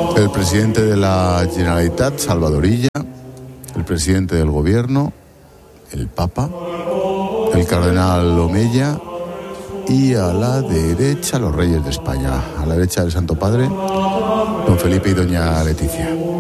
el presidente de la Generalitat, Salvador Illa, el presidente del gobierno, el Papa, el cardenal Omeya y a la derecha los reyes de España, a la derecha del Santo Padre, don Felipe y doña Leticia.